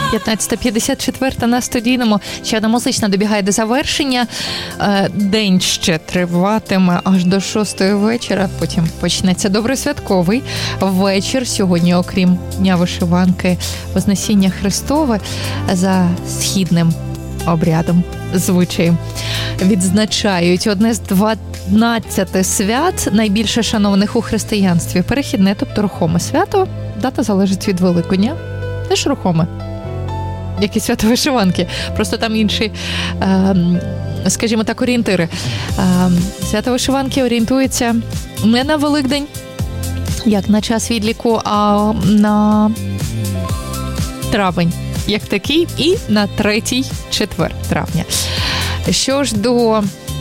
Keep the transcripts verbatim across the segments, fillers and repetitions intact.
п'ятнадцята п'ятдесят чотири на студійному. Ще одна музична добігає до завершення. День ще триватиме аж до шостої вечора. Потім почнеться добрий святковий вечір. Сьогодні, окрім Дня вишиванки, Вознесіння Христове за східним обрядом, звичаєм, відзначають одне з дванадцяти свят, найбільше шанованих у християнстві. Перехідне, тобто рухоме свято. Дата залежить від Великодня. Теж рухоме. Як і свято вишиванки. Просто там інші, скажімо так, орієнтири. Свято вишиванки орієнтується не на Великдень, як на час відліку, а на травень, як такий, і на третій четвер травня. Що ж до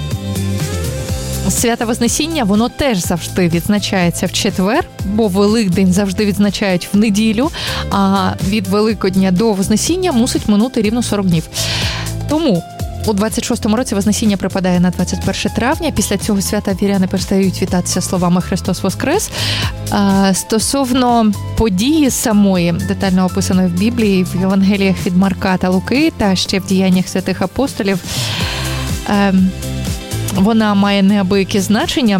свята Вознесіння, воно теж завжди відзначається в четвер, бо Великдень завжди відзначають в неділю, а від Великодня до Вознесіння мусить минути рівно сорок днів. Тому у двадцять шостому році Вознесіння припадає на двадцять перше травня. Після цього свята віряни перестають вітатися словами «Христос Воскрес». Стосовно події самої, детально описаної в Біблії, в Євангеліях від Марка та Луки, та ще в діяннях святих апостолів, вона має неабияке значення.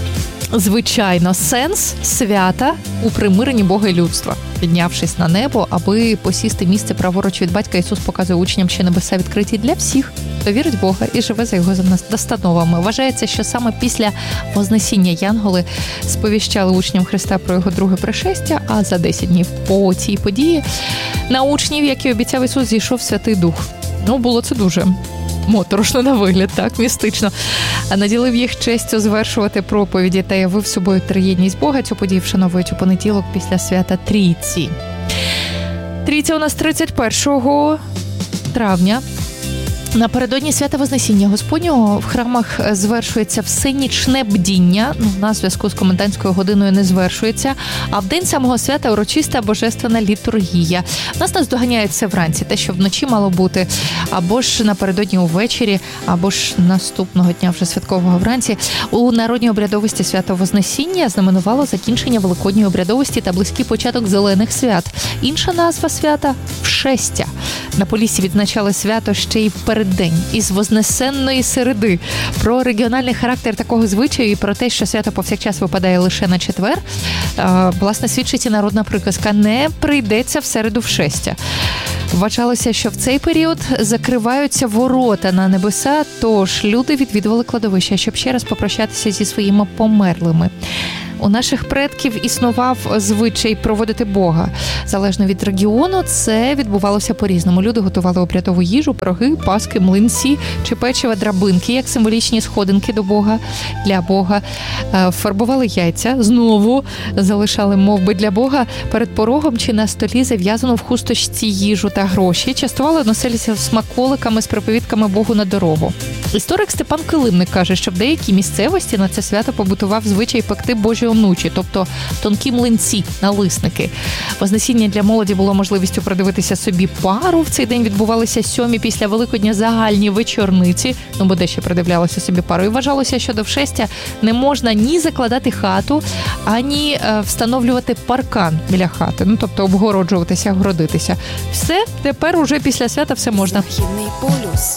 Звичайно, сенс свята у примиренні Бога і людства. Піднявшись на небо, аби посісти місце праворуч від Батька, Ісус показує учням, що небеса відкриті для всіх, хто вірить в Бога і живе за Його настановами. Вважається, що саме після Вознесіння янголи сповіщали учням Христа про Його друге пришестя, а за десять днів по цій події на учнів, як і обіцяв Ісус, зійшов Святий Дух. Ну, було це дуже моторошно на вигляд, так, містично. А наділив їх честю звершувати проповіді та явив собою триєдність Бога. Цю подію вшановують у понеділок після свята Трійці. Трійця у нас тридцять першого травня. Напередодні свята Вознесіння Господнього в храмах звершується всенічне бдіння, ну, на зв'язку з комендантською годиною не звершується, а в день самого свята урочиста божественна літургія. Нас наздоганяють це вранці, те, що вночі мало бути, або ж напередодні увечері, або ж наступного дня вже святкового вранці. У народній обрядовості свято Вознесіння знаменувало закінчення великодньої обрядовості та близький початок зелених свят. Інша назва свята – Вшестя. На Поліссі відзначали свято ще й перед день із Вознесенної середи. Про регіональний характер такого звичаю і про те, що свято повсякчас випадає лише на четвер, власне, свідчить і народна приказка «не прийдеться в середу вшестя». Вважалося, що в цей період закриваються ворота на небеса, тож люди відвідували кладовища, щоб ще раз попрощатися зі своїми померлими. У наших предків існував звичай проводити Бога. Залежно від регіону, це відбувалося по-різному. Люди готували обрядову їжу, пироги, паски, млинці чи печива, драбинки, як символічні сходинки до Бога, для Бога. Фарбували яйця, знову залишали мовби для Бога перед порогом чи на столі зав'язану в хусточці їжу та гроші. Частували, носилися смаколиками з приповідками Богу на дорогу. Історик Степан Килимник каже, що в деякій місцевості на це свято побутував звичай пекти Божі онучі, тобто тонкі млинці, налисники. Вознесіння для молоді було можливістю продивитися собі пару. В цей день відбувалися сьомі після Великодня загальні вечорниці, ну бо де ще продивлялося собі пару. І вважалося, що до вшестя не можна ні закладати хату, ані встановлювати паркан біля хати, ну тобто обгороджуватися, огородитися. Все, тепер уже після свята все можна.